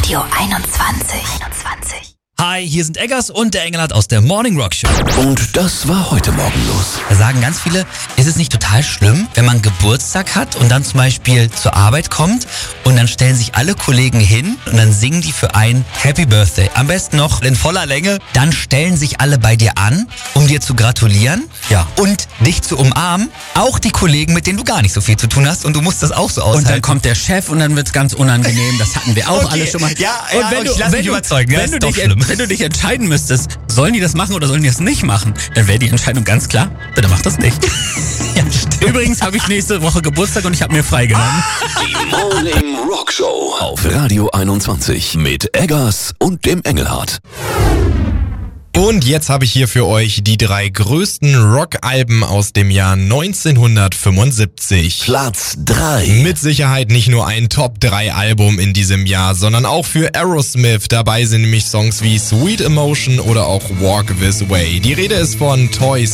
Radio 21. Hi, hier sind Eggers und der Engelhardt aus der Morning Rock Show. Und das war heute Morgen los. Da sagen ganz viele, ist es nicht total schlimm, wenn man Geburtstag hat und dann zum Beispiel zur Arbeit kommt und dann stellen sich alle Kollegen hin und dann singen die für einen Happy Birthday. Am besten noch in voller Länge. Dann stellen sich alle bei dir an, um dir zu gratulieren und dich zu umarmen. Auch die Kollegen, mit denen du gar nicht so viel zu tun hast und du musst das auch so aushalten. Und dann kommt der Chef und dann wird's ganz unangenehm. Das hatten wir auch alle schon mal. Wenn du dich entscheiden müsstest, sollen die das machen oder sollen die das nicht machen, dann wäre die Entscheidung ganz klar, bitte mach das nicht. Ja, stimmt. Übrigens habe ich nächste Woche Geburtstag und ich habe mir freigenommen. Die Morning Rock Show auf Radio 21 mit Eggers und dem Engelhardt. Und jetzt habe ich hier für euch die 3 größten Rock-Alben aus dem Jahr 1975. Platz 3. Mit Sicherheit nicht nur ein Top-3-Album in diesem Jahr, sondern auch für Aerosmith. Dabei sind nämlich Songs wie Sweet Emotion oder auch Walk This Way. Die Rede ist von Toys